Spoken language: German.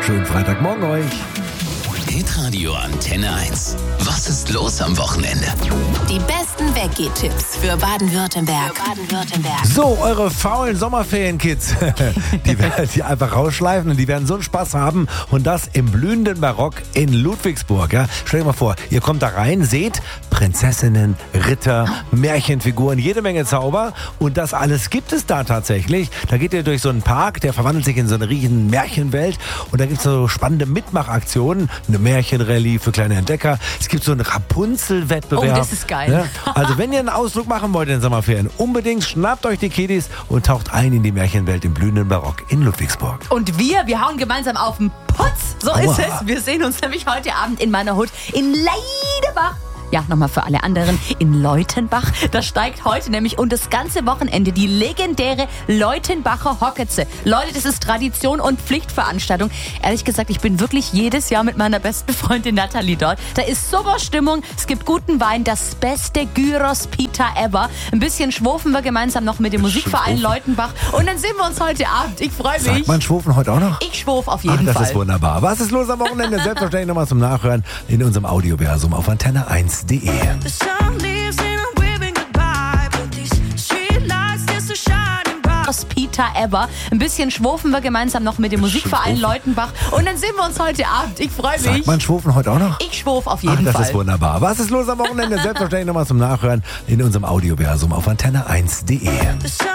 Schönen Freitagmorgen euch. Hitradio Antenne 1. Was ist los am Wochenende? Die besten Weggeht-Tipps für Baden-Württemberg. So, eure faulen Sommerferien-Kids, die werden die einfach rausschleifen und die werden so einen Spaß haben. Und das im blühenden Barock in Ludwigsburg. Ja? Stell dir mal vor, ihr kommt da rein, seht Prinzessinnen, Ritter, Märchenfiguren, jede Menge Zauber. Und das alles gibt es da tatsächlich. Da geht ihr durch so einen Park, der verwandelt sich in so eine riesen Märchenwelt. Und da gibt es so spannende Mitmachaktionen. Eine Märchenrallye für kleine Entdecker. Es gibt so einen Rapunzel-Wettbewerb. Oh, das ist geil. Ja? Also wenn ihr einen Ausflug machen wollt in den Sommerferien, unbedingt schnappt euch die Kiddies und taucht ein in die Märchenwelt im blühenden Barock in Ludwigsburg. Und wir hauen gemeinsam auf den Putz. So ist es. Wir sehen uns nämlich heute Abend in meiner Hut in Leidebach. Ja, nochmal für alle anderen, in Leutenbach. Da steigt heute nämlich und das ganze Wochenende die legendäre Leutenbacher Hocketze. Leute, das ist Tradition und Pflichtveranstaltung. Ehrlich gesagt, ich bin wirklich jedes Jahr mit meiner besten Freundin Nathalie dort. Da ist super Stimmung, es gibt guten Wein, das beste Gyros Pita ever. Ein bisschen schwurfen wir gemeinsam noch mit dem Musikverein Leutenbach. Und dann sehen wir uns heute Abend. Ich freue mich. Sagt man schwufen heute auch noch? Ich schwurf auf jeden Das Fall. ist wunderbar. Was ist los am Wochenende? Selbstverständlich nochmal zum Nachhören in unserem Audioversum auf antenne1.de. The sun leaves and I'm waving goodbye, but these streetlights just are shining bright. Das Pita ever. Ein bisschen schwurfen wir gemeinsam noch mit dem Musikverein Leutenbach. Und dann sehen wir uns heute Abend. Ich freue mich. Sagt man schwufen heute auch noch? Ich schwurf auf jeden Das Fall. ist wunderbar. Was ist los am Wochenende? Selbstverständlich nochmal zum Nachhören in unserem Audioversum auf antenne1.de. The sun